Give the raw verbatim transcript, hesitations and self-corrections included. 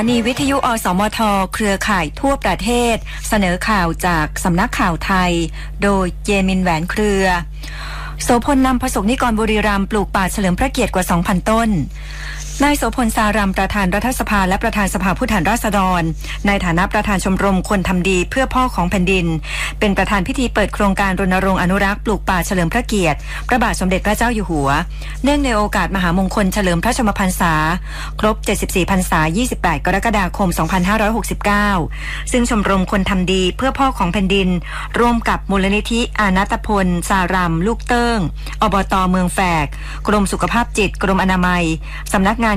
นีวิทยุอสมทเครือข่ายทั่วประเทศเสนอข่าวจากสำนักข่าวไทยโดยเยมินแหวนเครือโสพลนำประสงค์นิกรบุรีรัมย์ปลูกป่าเฉลิมพระเกียรติกว่า สองพัน ต้นนายโสพลสารัมประธานรัฐสภาและประธานสภาผู้แทนราษฎรในฐานะประธานชมรมคนทำดีเพื่อพ่อของแผ่นดินเป็นประธานพิธีเปิดโครงการรณรงค์อนุรักษ์ปลูกป่าเฉลิมพระเกียรติพระบาทสมเด็จพระเจ้าอยู่หัวเนื่องในโอกาสมหามงคลเฉลิมพระชนมพรรษาครบเจ็ดสิบสี่พรรษายี่สิบแปดกรกฎาคมสองพันห้าร้อยหกสิบเก้าซึ่งชมรมคนทำดีเพื่อพ่อของแผ่นดินร่วมกับมูลนิธิอานัตพลสารัมลูกเติ้งอบต.เมืองแฝกกรมสุขภาพจิตกรมอนามัยสำนักงาน